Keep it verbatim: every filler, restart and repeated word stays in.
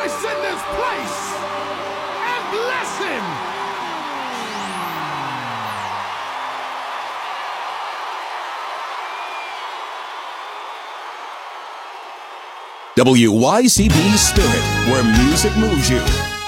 rejoice in this place and bless him. W Y C B Spirit, where music moves you.